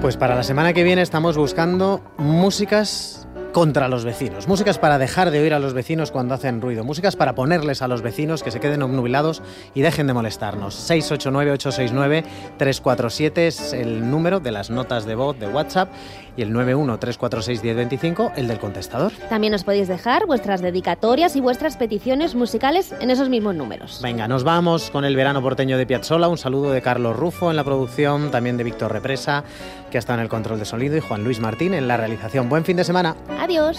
Pues para la semana que viene estamos buscando músicas contra los vecinos, músicas para dejar de oír a los vecinos cuando hacen ruido, músicas para ponerles a los vecinos que se queden obnubilados y dejen de molestarnos. 689-869-347 es el número de las notas de voz de WhatsApp y el 91-346-1025 el del contestador. También os podéis dejar vuestras dedicatorias y vuestras peticiones musicales en esos mismos números. Venga, nos vamos con el verano porteño de Piazzolla. Un saludo de Carlos Rufo en la producción, también de Víctor Represa, que ha estado en el control de sonido, y Juan Luis Martín en la realización. Buen fin de semana. Adiós.